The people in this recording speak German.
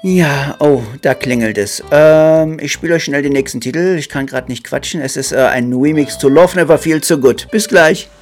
Ja, oh, da klingelt es. Ich spiele euch schnell den nächsten Titel. Ich kann gerade nicht quatschen. Es ist ein Remix zu Love Never Feels So Good. Bis gleich.